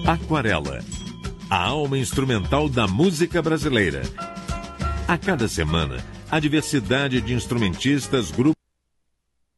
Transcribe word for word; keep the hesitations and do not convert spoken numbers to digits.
Aquarela, a alma instrumental da música brasileira. A cada semana, a diversidade de instrumentistas, grupos